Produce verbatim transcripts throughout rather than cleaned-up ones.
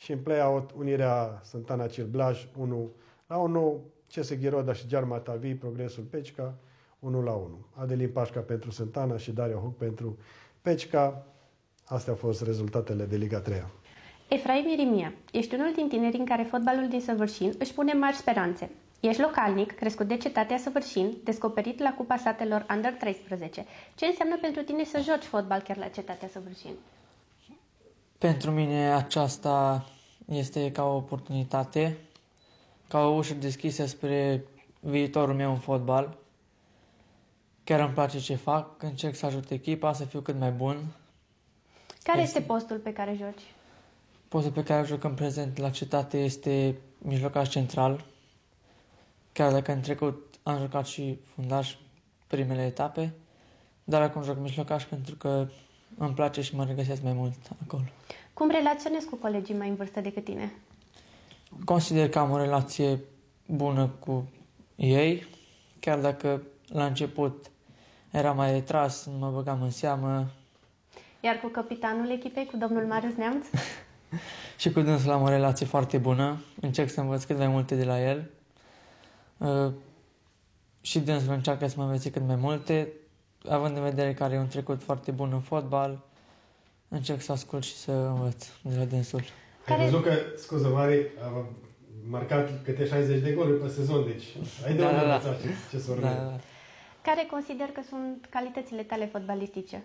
și în play-out Unirea Sântana Cilblaj unu la unu, C S Ghiroda și Giarma Tavi, Progresul Pecica unu la unu. Adelin Pașca pentru Sântana și Dario Hoc pentru Pecica. Astea au fost rezultatele de Liga trei. Efraim Irimia, ești unul din tineri în care fotbalul din Săvârșin își pune mari speranțe. Ești localnic, crescut de cetatea Săvârșin, descoperit la Cupa Satelor Under treisprezece. Ce înseamnă pentru tine să joci fotbal chiar la cetatea Săvârșin? Pentru mine aceasta este ca o oportunitate, ca o ușă deschisă spre viitorul meu în fotbal. Chiar îmi place ce fac, încerc să ajut echipa, să fiu cât mai bun. Care este postul pe care joci? Postul pe care joc în prezent la cetate este mijlocaș central. Chiar dacă în trecut am jucat și fundaș primele etape, dar acum joc mijlocaș pentru că îmi place și mă regăsesc mai mult acolo. Cum relaționezi cu colegii mai în vârstă decât tine? Consider că am o relație bună cu ei, chiar dacă la început era mai retras, nu mă băgam în seamă. Iar cu capitanul echipei, cu domnul Marius Neamț? Și cu dânsul am o relație foarte bună, încerc să învăț cât mai multe de la el. Uh, și dânsul încearcă să mă învețe cât mai multe, având în vedere că are un trecut foarte bun în fotbal, încerc să ascult și să învăț de la dânsul. Ai văzut că, scuză Mari, a marcat câte șaizeci de goluri pe sezon, deci ai de Da, unde da, da. învăța ce, ce să Da, urmeze. da. Care consider că sunt calitățile tale fotbalistice?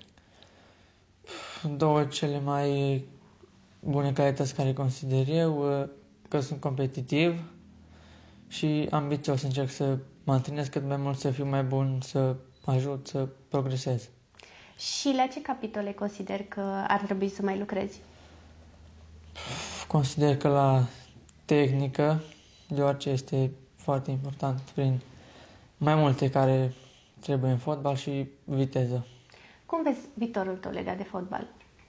Două cele mai bune calități care consider eu, uh, că sunt competitiv și ambițios, încerc să mă antrenez cât mai mult, să fiu mai bun, să ajut, să progresez. Și la ce capitole consider că ar trebui să mai lucrezi? Consider că la tehnică, deoarece este foarte important prin mai multe care trebuie în fotbal, și viteză. Cum vezi viitorul tău legat de fotbal?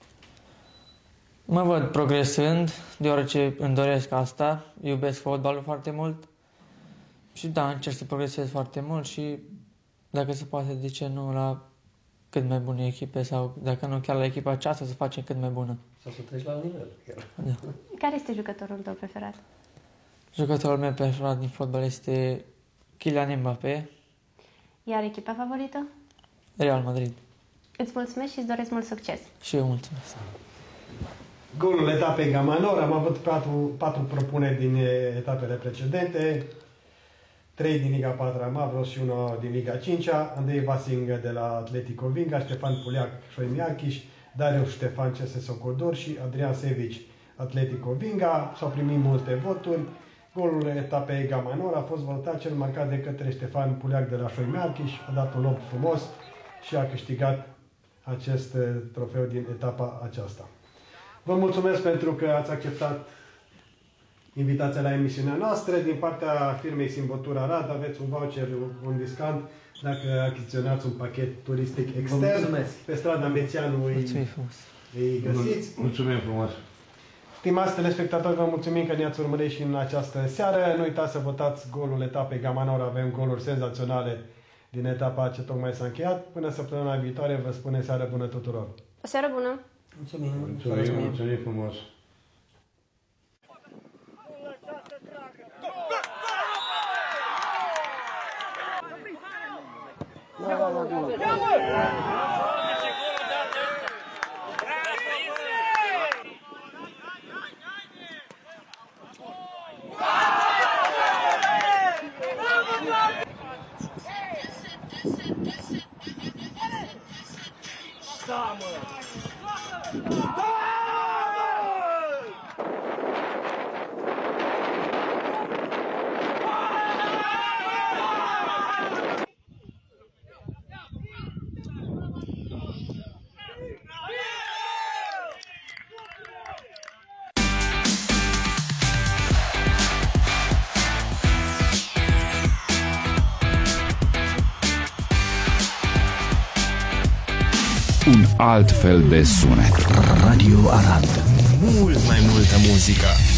Mă văd progresând, deoarece îmi doresc asta, iubesc fotbalul foarte mult și da, încerc să progresez foarte mult și dacă se poate, de ce nu, la cât mai bune echipe sau dacă nu chiar la echipa aceasta să facem cât mai bună. Sau să treci la nivel. Chiar. Da. Care este jucătorul tău preferat? Jucătorul meu preferat din fotbal este Kylian Mbappé, Iar echipa favorită? Real Madrid. Îți mulțumesc și îți doresc mult succes! Și eu mulțumesc. Golul etapei Gamanor, am avut patru, patru propuneri din etapele precedente, trei din Liga patru Mavros și una din Liga cinci, Andrei Vasing de la Atletico Vinga, Ștefan Puliac, Șoim Iachiș, Darius Ștefan, C S Socodor și Adrian Sevici, Atletico Vinga. S-au primit multe voturi. Golul etapei Gamanor a fost votat cel marcat de către Ștefan Puliac de la Șoim Iachiș, a dat un lob frumos și a câștigat acest trofeu din etapa aceasta. Vă mulțumesc pentru că ați acceptat invitația la emisiunea noastră. Din partea firmei Simbătura Arad aveți un voucher, un discount dacă achiziționați un pachet turistic extern. Pe strada Mețeanu îi, îi găsiți. Mulțumim frumos! Stimați telespectatori, vă mulțumim că ne-ați urmărit și în această seară. Nu uitați să votați golul etapei Gamanor. Avem goluri senzaționale din etapa ce tocmai s-a încheiat. Până săptămâna viitoare vă spune seară bună tuturor! O seară bună! Mulțumim! Mulțumim, mulțumim frumos! Da, mă! Un alt fel de sunet. Radio Arad. Mult mai multă muzică.